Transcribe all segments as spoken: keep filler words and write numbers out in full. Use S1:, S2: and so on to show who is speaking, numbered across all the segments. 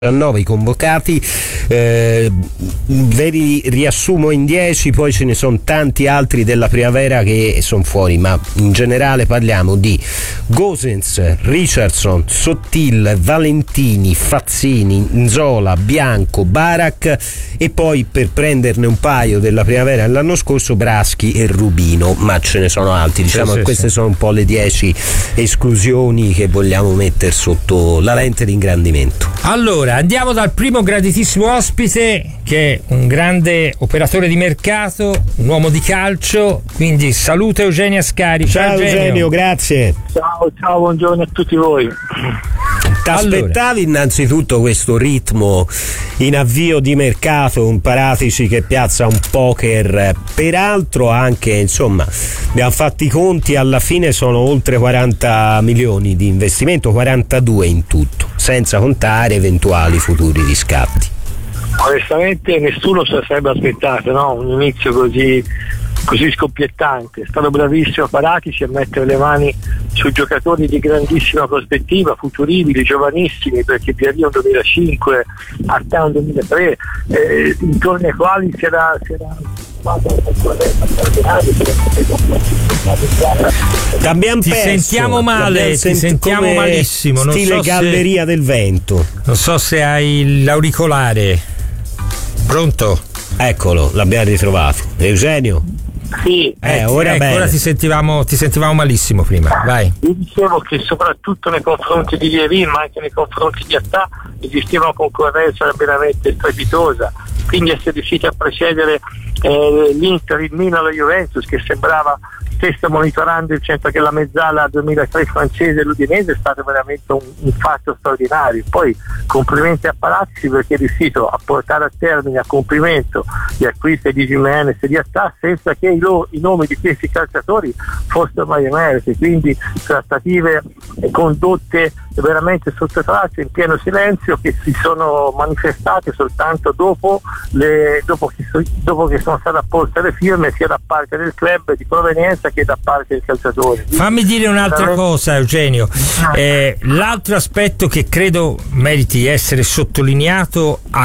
S1: diciannove i convocati, eh, ve li riassumo in dieci, poi ce ne sono tanti altri della primavera che sono fuori, ma in generale parliamo di Gosens, Richardson, Sottil, Valentini, Fazzini, Nzola, Bianco, Barak, e poi, per prenderne un paio della primavera dell'anno scorso, Braschi e Rubino, ma ce ne sono altri, diciamo
S2: sì,
S1: che
S2: sì,
S1: queste
S2: sì.
S1: sono un po' le dieci esclusioni che vogliamo mettere sotto la lente di ingrandimento.
S2: Allora, andiamo dal primo graditissimo ospite, che è un grande operatore di mercato, un uomo di calcio, quindi saluta Eugenio Ascari.
S1: Ciao, ciao Eugenio. Eugenio, grazie.
S3: Ciao, ciao, buongiorno a tutti voi.
S1: Ti aspettavi allora, innanzitutto questo ritmo in avvio di mercato, un Paratici che piazza un poker, peraltro anche, insomma, abbiamo fatto i conti, alla fine sono oltre quaranta milioni di investimento, quarantadue in tutto, senza contare eventuali futuri riscatti.
S3: Onestamente nessuno se la sarebbe aspettato, no? Un inizio così così scoppiettante. È stato bravissimo Paratici a mettere le mani su giocatori di grandissima prospettiva, futuribili, giovanissimi, perché via via un duemilacinque a te un duemilatré, eh, intorno ai quali si era, si era
S1: T'abbiamo
S2: ti
S1: perso,
S2: sentiamo male,
S1: sent-
S2: ti sentiamo malissimo, non
S1: stile
S2: so
S1: Galleria
S2: se,
S1: del Vento.
S2: Non so se hai l'auricolare. Pronto?
S1: Eccolo, l'abbiamo ritrovato. Eugenio?
S3: Sì,
S1: eh, ora,
S2: ecco, ora ti sentivamo, ti sentivamo malissimo prima. Vai.
S3: Io dicevo che soprattutto nei confronti di Lievin, ma anche nei confronti di Attà, esisteva una concorrenza veramente strepitosa, quindi essere riusciti a precedere eh, l'Inter, il Milan, la Juventus, che sembrava stesse monitorando il centro che la mezzala duemilatré francese e l'Udinese, è stato veramente un, un fatto straordinario. Poi complimenti a Palazzi, perché è riuscito a portare a termine a compimento gli acquisti di Gimenez e di Attà senza che i, lo, i nomi di questi calciatori fossero mai emersi, quindi trattative condotte veramente sotto traccia, in pieno silenzio, che si sono manifestate soltanto dopo, le, dopo, che, dopo che sono state apposte le firme sia da parte del club di provenienza che da parte del calciatore.
S2: Fammi dire un'altra cosa, Eugenio. Eh, l'altro aspetto che credo meriti essere sottolineato, a,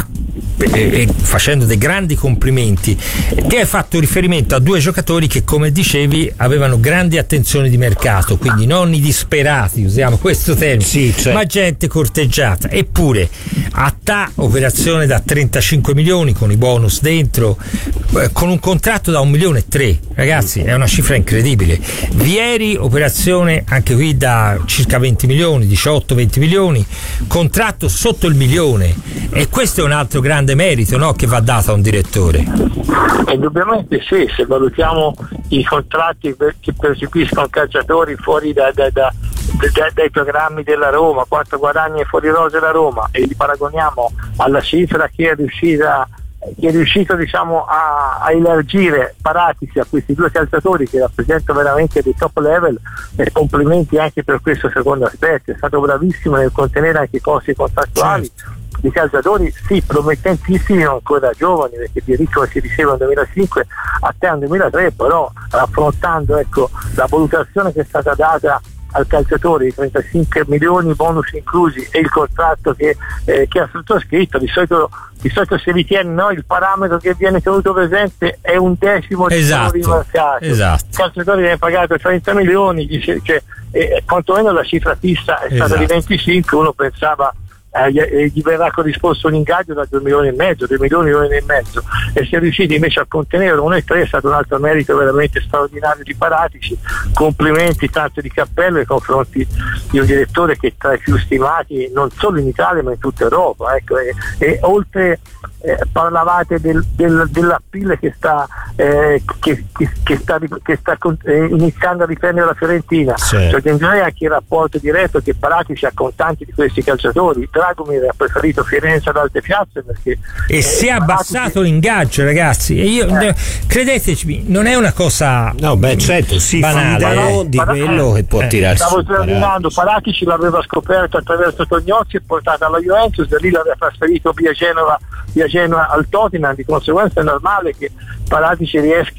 S2: eh, facendo dei grandi complimenti, ti hai fatto riferimento a due giocatori che, come dicevi, avevano grandi attenzioni di mercato, quindi non i disperati, usiamo questo termine, sì, cioè, ma gente corteggiata. Eppure Attà, operazione da trentacinque milioni con i bonus dentro, eh, con un contratto da un milione e tre, ragazzi, è una cifra incredibile. Vieri, operazione anche qui da circa venti milioni, diciotto venti milioni, contratto sotto il milione, e questo è un altro grande merito, no, che va dato a un direttore.
S3: Indubbiamente sì, se valutiamo i contratti che percepiscono calciatori fuori da, da, da, da, dai programmi della Roma, quanto guadagna fuori rosa la Roma, e li paragoniamo alla cifra che è riuscita che è riuscito diciamo a, a elargire Paratici a questi due calciatori che rappresentano veramente dei top level, e complimenti anche per questo secondo aspetto. È stato bravissimo nel contenere anche i costi contrattuali di calciatori sì promettentissimi, non ancora giovani, perché di Ricco si diceva nel duemilacinque a te nel duemilatré, però affrontando ecco la valutazione che è stata data al calciatore di trentacinque milioni bonus inclusi e il contratto che, eh, che ha sottoscritto, di solito, di solito si ritiene, no, il parametro che viene tenuto presente è un decimo
S2: esatto,
S3: di mercato.
S2: Esatto.
S3: Il calciatore viene pagato trenta milioni, dice, cioè, eh, quantomeno la cifra fissa è stata esatto. di venticinque, uno pensava eh, gli verrà corrisposto un ingaggio da due milioni e mezzo, due milioni, due milioni e mezzo, e si è riusciti invece a contenere uno e tre. È stato un altro merito veramente straordinario di Paratici. Complimenti tanto di cappello nei confronti di un direttore che è tra i più stimati non solo in Italia ma in tutta Europa, ecco, e, e oltre eh, parlavate del, del, dell'appeal che sta eh, che, che, che sta, che sta eh, iniziando a riprendere la Fiorentina, sì. Cioè in genere anche il rapporto diretto che Paratici ha con tanti di questi calciatori. Dragomir ha preferito Firenze ad altre piazze perché
S2: e eh, si è abbassato l'ingaggio, ragazzi, e io eh. credetemi, non è una cosa
S1: no beh certo si fidano di Par- quello che può eh. tirarsi.
S3: Stavo terminando, Paratici l'aveva scoperto attraverso Tognozzi e portato alla Juventus, da lì l'aveva trasferito via Genova, via Genova al Tottenham, di conseguenza è normale che Paratici riesca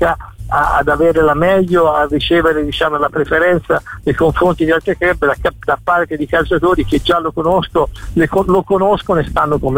S3: a, ad avere la meglio, a ricevere diciamo la preferenza nei confronti di altri club da, da parte di calciatori che già lo conosco, le, lo conoscono e stanno con me.